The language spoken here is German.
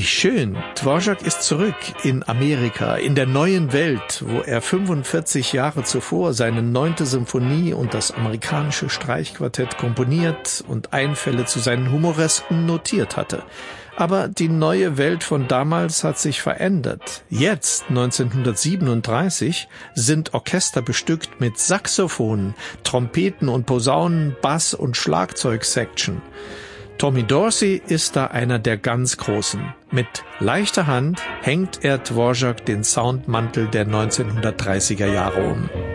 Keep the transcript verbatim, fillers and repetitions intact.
schön. Dvorak ist zurück in Amerika, in der neuen Welt, wo er fünfundvierzig Jahre zuvor seine neunte Symphonie und das amerikanische Streichquartett komponiert und Einfälle zu seinen Humoresken notiert hatte. Aber die neue Welt von damals hat sich verändert. Jetzt, neunzehnhundertsiebenunddreißig, sind Orchester bestückt mit Saxophonen, Trompeten und Posaunen, Bass- und Schlagzeugsection. Tommy Dorsey ist da einer der ganz Großen. Mit leichter Hand hängt er Dvorak den Soundmantel der neunzehnhundertdreißiger Jahre um.